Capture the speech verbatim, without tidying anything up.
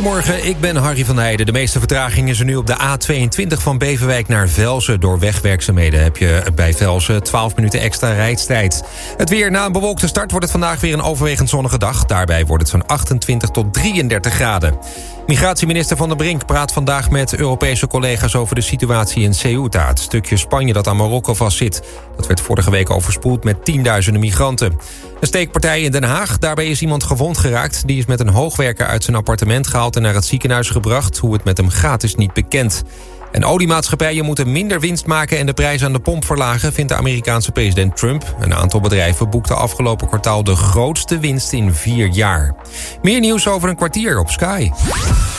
Goedemorgen, ik ben Harry van Heijden. De meeste vertraging is er nu op de A tweeëntwintig van Beverwijk naar Velzen. Door wegwerkzaamheden heb je bij Velzen twaalf minuten extra rijdtijd. Het weer: na een bewolkte start wordt het vandaag weer een overwegend zonnige dag. Daarbij wordt het zo'n achtentwintig tot drieëndertig graden. Migratieminister Van der Brink praat vandaag met Europese collega's over de situatie in Ceuta, het stukje Spanje dat aan Marokko vastzit. Dat werd vorige week overspoeld met tienduizenden migranten. Een steekpartij in Den Haag, daarbij is iemand gewond geraakt. Die is met een hoogwerker uit zijn appartement gehaald en naar het ziekenhuis gebracht. Hoe het met hem gaat is niet bekend. En oliemaatschappijen moeten minder winst maken en de prijs aan de pomp verlagen, vindt de Amerikaanse president Trump. Een aantal bedrijven boekte afgelopen kwartaal de grootste winst in vier jaar. Meer nieuws over een kwartier op Sky.